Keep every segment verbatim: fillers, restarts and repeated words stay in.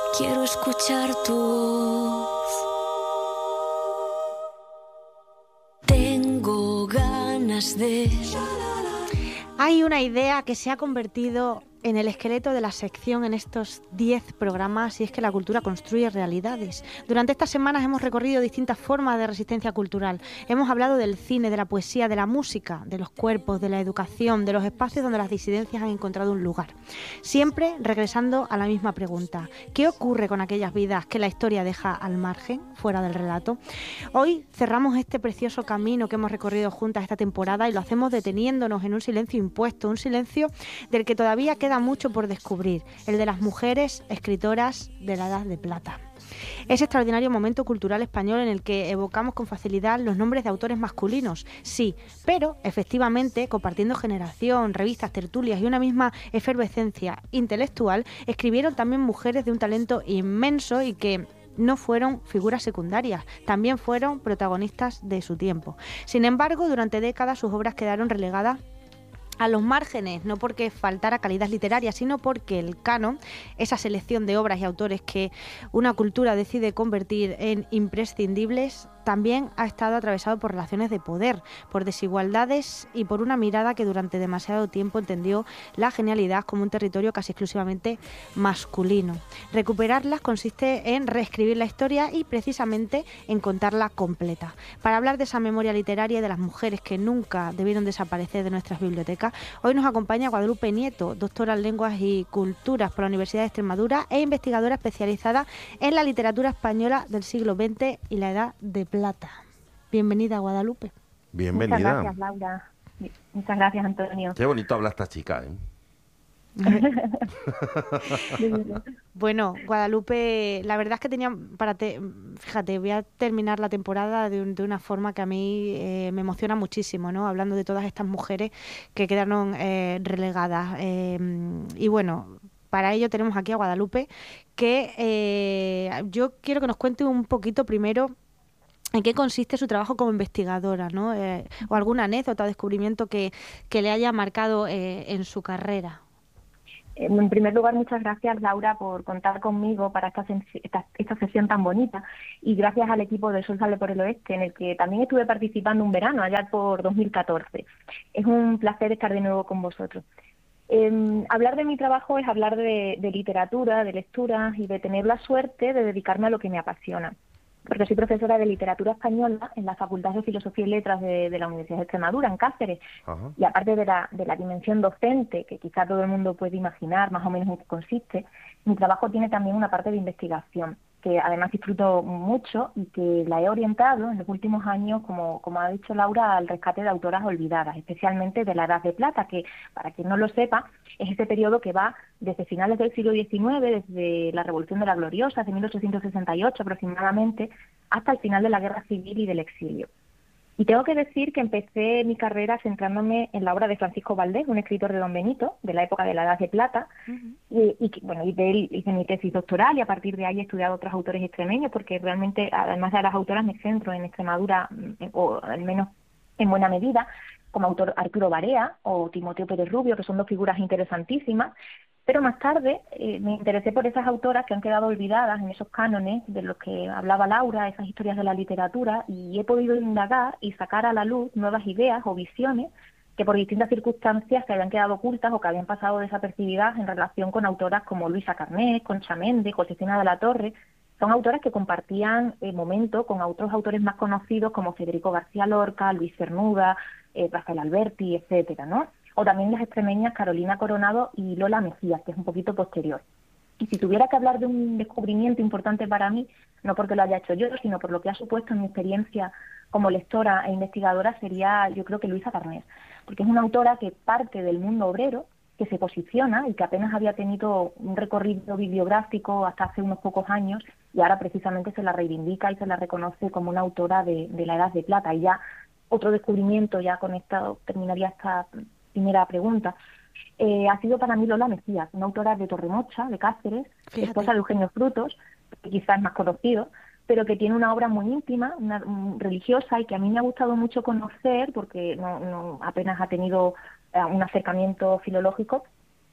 Quiero escuchar tu voz. Tengo ganas de... Hay una idea que se ha convertido en el esqueleto de la sección en estos diez programas, y es que la cultura construye realidades. Durante estas semanas hemos recorrido distintas formas de resistencia cultural. Hemos hablado del cine, de la poesía, de la música, de los cuerpos, de la educación, de los espacios donde las disidencias han encontrado un lugar. Siempre regresando a la misma pregunta: ¿qué ocurre con aquellas vidas que la historia deja al margen, fuera del relato? Hoy cerramos este precioso camino que hemos recorrido juntas esta temporada, y lo hacemos deteniéndonos en un silencio impuesto, un silencio del que todavía queda Queda mucho por descubrir, el de las mujeres escritoras de la Edad de Plata. Ese extraordinario momento cultural español en el que evocamos con facilidad los nombres de autores masculinos, sí, pero efectivamente, compartiendo generación, revistas, tertulias y una misma efervescencia intelectual, escribieron también mujeres de un talento inmenso y que no fueron figuras secundarias, también fueron protagonistas de su tiempo. Sin embargo, durante décadas sus obras quedaron relegadas a los márgenes, no porque faltara calidad literaria, sino porque el canon, esa selección de obras y autores que una cultura decide convertir en imprescindibles, también ha estado atravesado por relaciones de poder, por desigualdades y por una mirada que durante demasiado tiempo entendió la genialidad como un territorio casi exclusivamente masculino. Recuperarlas consiste en reescribir la historia y precisamente en contarla completa. Para hablar de esa memoria literaria y de las mujeres que nunca debieron desaparecer de nuestras bibliotecas, hoy nos acompaña Guadalupe Nieto, doctora en Lenguas y Culturas por la Universidad de Extremadura e investigadora especializada en la literatura española del siglo veinte y la Edad de Plata. Bienvenida, Guadalupe. Bienvenida. Muchas gracias, Laura. Muchas gracias, Antonio. Qué bonito habla esta chica, ¿eh? Bueno, Guadalupe, la verdad es que tenía para te, fíjate, voy a terminar la temporada de, un, de una forma que a mí eh, me emociona muchísimo, ¿no? Hablando de todas estas mujeres que quedaron eh, relegadas. Eh, y bueno, para ello tenemos aquí a Guadalupe, que eh, yo quiero que nos cuente un poquito primero en qué consiste su trabajo como investigadora, ¿no? Eh, o alguna anécdota o descubrimiento que, que le haya marcado eh, en su carrera. En primer lugar, muchas gracias, Laura, por contar conmigo para esta, esta, esta sesión tan bonita, y gracias al equipo de Sol Sale por el Oeste, en el que también estuve participando un verano, allá por dos mil catorce. Es un placer estar de nuevo con vosotros. Eh, hablar de mi trabajo es hablar de, de literatura, de lecturas y de tener la suerte de dedicarme a lo que me apasiona. Porque soy profesora de literatura española en la Facultad de Filosofía y Letras de, de la Universidad de Extremadura, en Cáceres. Ajá. Y aparte de la, de la dimensión docente, que quizá todo el mundo puede imaginar más o menos en qué consiste, mi trabajo tiene también una parte de investigación, que además disfruto mucho y que la he orientado en los últimos años, como, como ha dicho Laura, al rescate de autoras olvidadas, especialmente de la Edad de Plata, que, para quien no lo sepa, es ese periodo que va desde finales del siglo diecinueve, desde la Revolución de la Gloriosa, de mil ochocientos sesenta y ocho aproximadamente, hasta el final de la Guerra Civil y del exilio. Y tengo que decir que empecé mi carrera centrándome en la obra de Francisco Valdés, un escritor de Don Benito, de la época de la Edad de Plata, uh-huh. y, y bueno, y de él hice mi tesis doctoral, y a partir de ahí he estudiado otros autores extremeños, porque realmente, además de las autoras, me centro en Extremadura, o al menos en buena medida, como autor Arturo Barea o Timoteo Pérez Rubio, que son dos figuras interesantísimas. Pero más tarde eh, me interesé por esas autoras que han quedado olvidadas en esos cánones de los que hablaba Laura, esas historias de la literatura, y he podido indagar y sacar a la luz nuevas ideas o visiones que por distintas circunstancias se habían quedado ocultas o que habían pasado desapercibidas en relación con autoras como Luisa Carné, Concha Méndez, Josefina de la Torre. Son autoras que compartían eh, momento con otros autores más conocidos como Federico García Lorca, Luis Cernuda, eh, Rafael Alberti, etcétera, ¿no? O también las extremeñas Carolina Coronado y Lola Mejías, que es un poquito posterior. Y si tuviera que hablar de un descubrimiento importante para mí, no porque lo haya hecho yo, sino por lo que ha supuesto en mi experiencia como lectora e investigadora, sería, yo creo que Luisa Carné, porque es una autora que parte del mundo obrero, que se posiciona y que apenas había tenido un recorrido bibliográfico hasta hace unos pocos años, y ahora precisamente se la reivindica y se la reconoce como una autora de, de la Edad de Plata. Y ya otro descubrimiento, ya con esto terminaría esta primera pregunta, eh, ha sido para mí Lola Mejías, una autora de Torremocha, de Cáceres, Fíjate. esposa de Eugenio Frutos, que quizás es más conocido, pero que tiene una obra muy íntima, una, um, religiosa, y que a mí me ha gustado mucho conocer, porque no, no apenas ha tenido uh, un acercamiento filológico,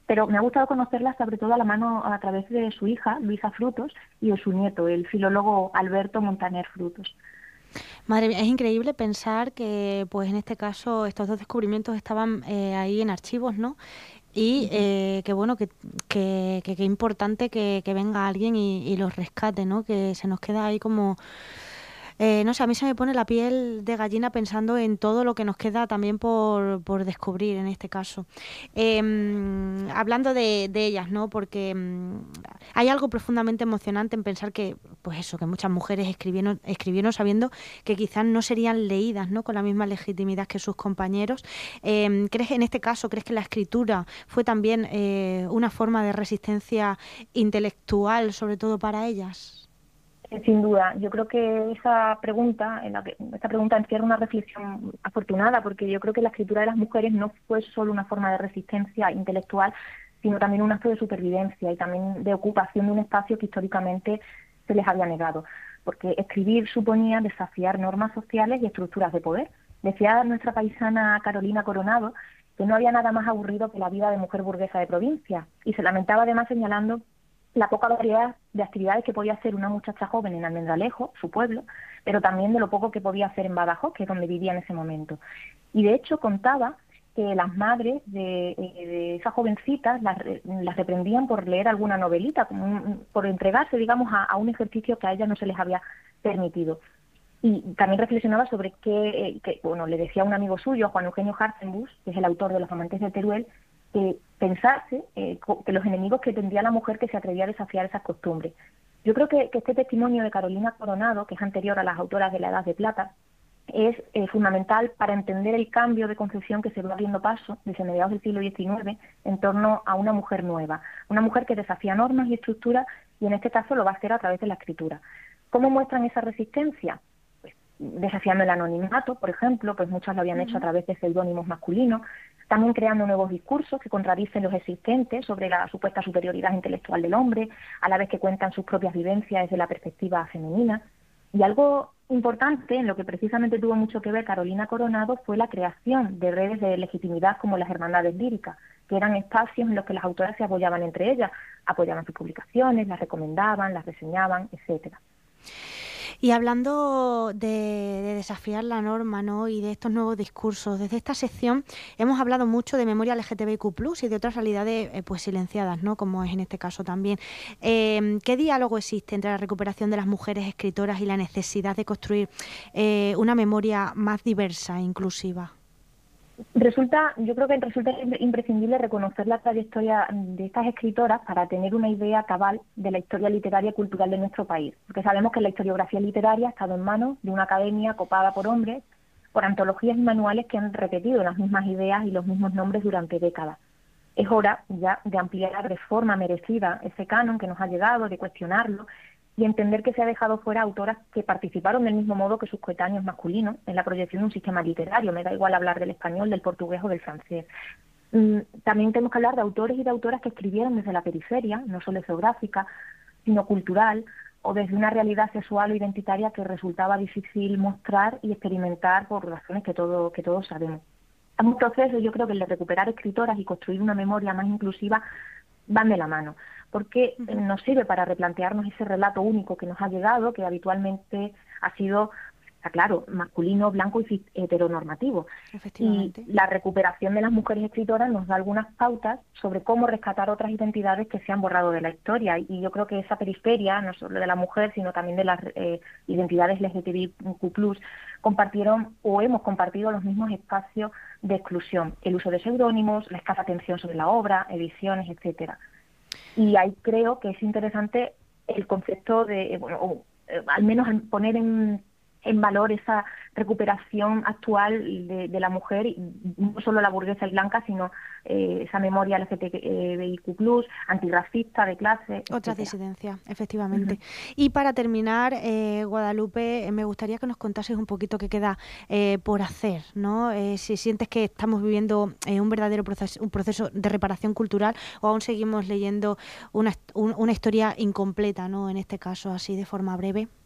pero me ha gustado conocerla sobre todo a la mano a través de su hija, Luisa Frutos, y de su nieto, el filólogo Alberto Montaner Frutos. Madre mía, es increíble pensar que, pues en este caso, estos dos descubrimientos estaban eh, ahí en archivos, ¿no? Y eh, que bueno, que, que, que, que importante que, que venga alguien y, y los rescate, ¿no? Que se nos queda ahí como... Eh, no sé, a mí se me pone la piel de gallina pensando en todo lo que nos queda también por, por descubrir en este caso. Eh, hablando de, de ellas, ¿no? Porque mm, hay algo profundamente emocionante en pensar que, pues eso, que muchas mujeres escribieron, escribieron sabiendo que quizás no serían leídas, ¿no? Con la misma legitimidad que sus compañeros. Eh, ¿crees en este caso, crees que la escritura fue también eh, una forma de resistencia intelectual, sobre todo para ellas? Sin duda, yo creo que esa pregunta, en la que, esta pregunta encierra una reflexión afortunada, porque yo creo que la escritura de las mujeres no fue solo una forma de resistencia intelectual, sino también un acto de supervivencia y también de ocupación de un espacio que históricamente se les había negado, porque escribir suponía desafiar normas sociales y estructuras de poder. Decía nuestra paisana Carolina Coronado que no había nada más aburrido que la vida de mujer burguesa de provincia, y se lamentaba además señalando la poca variedad de actividades que podía hacer una muchacha joven en Almendralejo, su pueblo, pero también de lo poco que podía hacer en Badajoz, que es donde vivía en ese momento. Y de hecho contaba que las madres de, de esas jovencitas las, las reprendían por leer alguna novelita, como un, por entregarse, digamos, a, a un ejercicio que a ellas no se les había permitido. Y también reflexionaba sobre qué, que, bueno, le decía a un amigo suyo, Juan Eugenio Hartzenbusch, que es el autor de Los amantes de Teruel, que pensarse eh, que los enemigos que tendría la mujer que se atrevía a desafiar esas costumbres. Yo creo que, que este testimonio de Carolina Coronado, que es anterior a las autoras de la Edad de Plata, es eh, fundamental para entender el cambio de concepción que se va abriendo paso desde mediados del siglo diecinueve en torno a una mujer nueva, una mujer que desafía normas y estructuras, y en este caso lo va a hacer a través de la escritura. ¿Cómo muestran esa resistencia? Pues desafiando el anonimato, por ejemplo, pues muchas lo habían hecho a través de seudónimos masculinos, también creando nuevos discursos que contradicen los existentes sobre la supuesta superioridad intelectual del hombre, a la vez que cuentan sus propias vivencias desde la perspectiva femenina. Y algo importante, en lo que precisamente tuvo mucho que ver Carolina Coronado, fue la creación de redes de legitimidad como las hermandades líricas, que eran espacios en los que las autoras se apoyaban entre ellas, apoyaban sus publicaciones, las recomendaban, las reseñaban, etcétera. Y hablando de, de desafiar la norma, ¿no? Y de estos nuevos discursos, desde esta sección hemos hablado mucho de memoria L G T B I Q plus, y de otras realidades eh, pues silenciadas, ¿no? Como es en este caso también. Eh, ¿Qué diálogo existe entre la recuperación de las mujeres escritoras y la necesidad de construir eh, una memoria más diversa e inclusiva? Resulta, yo creo que resulta imprescindible reconocer la trayectoria de estas escritoras para tener una idea cabal de la historia literaria y cultural de nuestro país, porque sabemos que la historiografía literaria ha estado en manos de una academia copada por hombres, por antologías y manuales que han repetido las mismas ideas y los mismos nombres durante décadas. Es hora ya de ampliar de forma merecida ese canon que nos ha llegado, de cuestionarlo y entender que se ha dejado fuera autoras que participaron del mismo modo que sus coetáneos masculinos en la proyección de un sistema literario. Me da igual hablar del español, del portugués o del francés. También tenemos que hablar de autores y de autoras que escribieron desde la periferia, no solo geográfica, sino cultural, o desde una realidad sexual o identitaria que resultaba difícil mostrar y experimentar por razones que, todo, que todos sabemos. Es un proceso, yo creo que el de recuperar escritoras y construir una memoria más inclusiva van de la mano, porque nos sirve para replantearnos ese relato único que nos ha llegado, que habitualmente ha sido, claro, masculino, blanco y heteronormativo. Y la recuperación de las mujeres escritoras nos da algunas pautas sobre cómo rescatar otras identidades que se han borrado de la historia. Y yo creo que esa periferia, no solo de la mujer, sino también de las eh, identidades L G T B I Q plus, compartieron o hemos compartido los mismos espacios de exclusión, el uso de seudónimos, la escasa atención sobre la obra, ediciones, etcétera. Y ahí creo que es interesante el concepto de, bueno, o, eh, al menos poner en, en valor esa recuperación actual de, de la mujer, no solo la burguesa y blanca, sino eh, esa memoria L G T B I Q plus, antirracista, de clase. Otras disidencias, efectivamente. Uh-huh. Y para terminar, eh, Guadalupe, me gustaría que nos contases un poquito qué queda eh, por hacer, ¿no? Eh, si sientes que estamos viviendo eh, un verdadero proceso, un proceso de reparación cultural, o aún seguimos leyendo una, un, una historia incompleta, ¿no? En este caso, así de forma breve.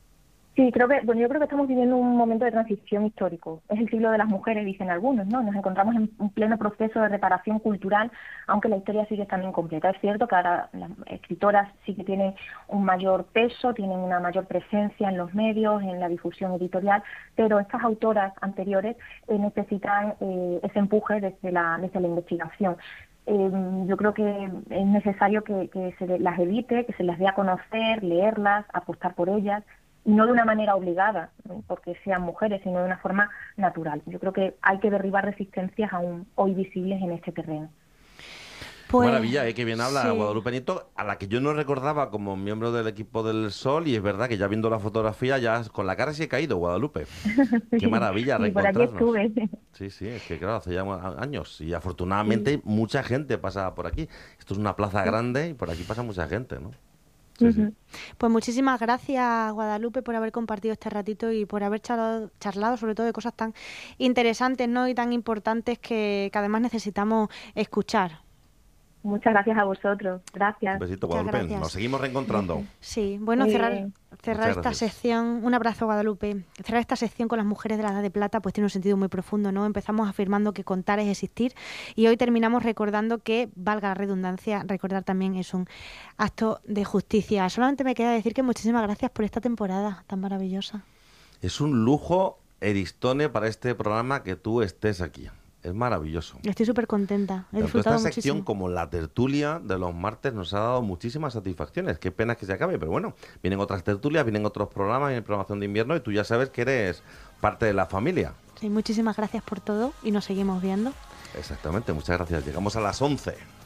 Sí, creo que, bueno, yo creo que estamos viviendo un momento de transición histórico. Es el siglo de las mujeres, dicen algunos, ¿no? Nos encontramos en un pleno proceso de reparación cultural, aunque la historia sigue estando incompleta. Es cierto que ahora las escritoras sí que tienen un mayor peso, tienen una mayor presencia en los medios, en la difusión editorial, pero estas autoras anteriores eh, necesitan eh, ese empuje desde la, desde la investigación. Eh, yo creo que es necesario que, que se las evite, que se las dé a conocer, leerlas, apostar por ellas, y no de una manera obligada, ¿no? Porque sean mujeres, sino de una forma natural. Yo creo que hay que derribar resistencias aún hoy visibles en este terreno. Pues, maravilla, ¿eh? Que bien habla sí. Guadalupe Nieto, a la que yo no recordaba como miembro del equipo del Sol, y es verdad que ya viendo la fotografía, ya con la cara sí he caído, Guadalupe. Sí, qué maravilla reencontrarnos. Por aquí estuve. Sí, sí, es que claro, hace ya años, y afortunadamente sí. mucha gente pasa por aquí. Esto es una plaza grande y por aquí pasa mucha gente, ¿no? Sí, uh-huh. sí. Pues muchísimas gracias, Guadalupe, por haber compartido este ratito y por haber charlado, charlado sobre todo de cosas tan interesantes, ¿no? Y tan importantes que, que además necesitamos escuchar. Muchas gracias a vosotros. Gracias. Un besito, Guadalupe. Gracias. Nos seguimos reencontrando. Sí, bueno, Muy cerrar, cerrar esta sección, un abrazo, Guadalupe. Cerrar esta sección con las mujeres de la Edad de Plata pues tiene un sentido muy profundo, ¿no? Empezamos afirmando que contar es existir y hoy terminamos recordando que, valga la redundancia, recordar también es un acto de justicia. Solamente me queda decir que muchísimas gracias por esta temporada tan maravillosa. Es un lujo, Eristone, para este programa que tú estés aquí. Es maravilloso. Estoy súper contenta. He Tanto disfrutado esta sección muchísimo. como la tertulia de los martes nos ha dado muchísimas satisfacciones. Qué pena que se acabe, pero bueno, vienen otras tertulias, vienen otros programas, viene programación de invierno y tú ya sabes que eres parte de la familia. Sí, muchísimas gracias por todo y nos seguimos viendo. Exactamente, muchas gracias. Llegamos a las once.